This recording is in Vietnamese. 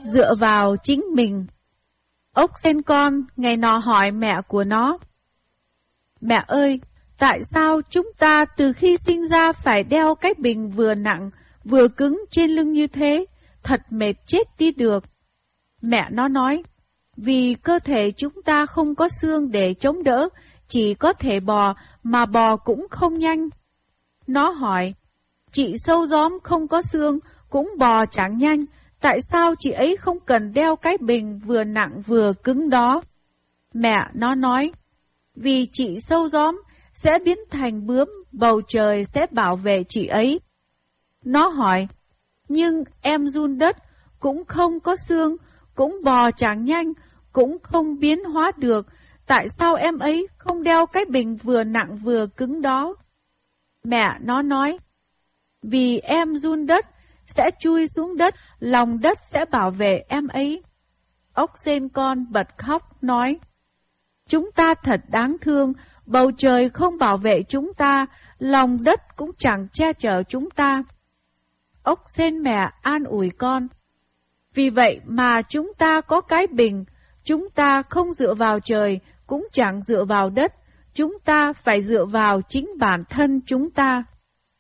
dựa vào chính mình. Ốc sên con ngày nọ hỏi mẹ của nó: Mẹ ơi, tại sao chúng ta từ khi sinh ra phải đeo cái bình vừa nặng vừa cứng trên lưng như thế? Thật mệt chết đi được. Mẹ nó nói: Vì cơ thể chúng ta không có xương để chống đỡ, chỉ có thể bò, mà bò cũng không nhanh. Nó hỏi: Chị sâu gióm không có xương, cũng bò chẳng nhanh, tại sao chị ấy không cần đeo cái bình vừa nặng vừa cứng đó? Mẹ nó nói: Vì chị sâu gióm sẽ biến thành bướm, bầu trời sẽ bảo vệ chị ấy. Nó hỏi: Nhưng em giun đất cũng không có xương, cũng bò chẳng nhanh, cũng không biến hóa được, tại sao em ấy không đeo cái bình vừa nặng vừa cứng đó? Mẹ nó nói: Vì em giun đất sẽ chui xuống đất, lòng đất sẽ bảo vệ em ấy. Ốc sên con bật khóc nói: Chúng ta thật đáng thương, bầu trời không bảo vệ chúng ta, lòng đất cũng chẳng che chở chúng ta. Ốc sên mẹ an ủi con: Vì vậy mà chúng ta có cái bình, chúng ta không dựa vào trời, cũng chẳng dựa vào đất, chúng ta phải dựa vào chính bản thân chúng ta.